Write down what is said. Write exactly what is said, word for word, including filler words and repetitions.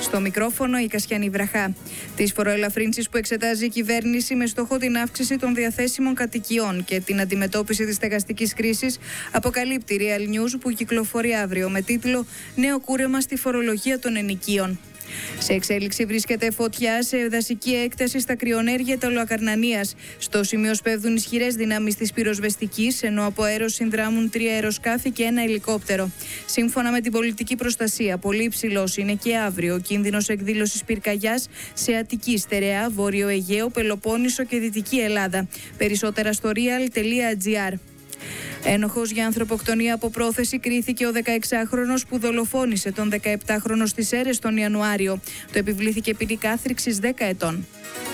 Στο μικρόφωνο η Κασιανή Βραχά. Τις φοροελαφρύνσεις που εξετάζει η κυβέρνηση με στόχο την αύξηση των διαθέσιμων κατοικιών και την αντιμετώπιση της στεγαστικής κρίσης αποκαλύπτει Real News, που κυκλοφορεί αύριο με τίτλο «Νέο κούρεμα στη φορολογία των ενοικίων». Σε εξέλιξη βρίσκεται φωτιά σε δασική έκταση στα κρυονέργεια Ταλοακαρνανίας. Στο σημείο σπέβδουν ισχυρές δυνάμεις της πυροσβεστικής, ενώ από αέρος συνδράμουν τρία αεροσκάφη και ένα ελικόπτερο. Σύμφωνα με την πολιτική προστασία, πολύ υψηλός είναι και αύριο ο κίνδυνος εκδήλωσης πυρκαγιάς σε Αττική, Στερεά, Βόρειο Αιγαίο, Πελοπόννησο και Δυτική Ελλάδα. Περισσότερα στο real τελεία gr. Ένοχος για ανθρωποκτονία από πρόθεση κρίθηκε ο δεκαεξάχρονος που δολοφόνησε τον δεκαεπτάχρονο στις Σέρρες τον Ιανουάριο. Το επιβλήθηκε ποινή κάθριξης δέκα ετών.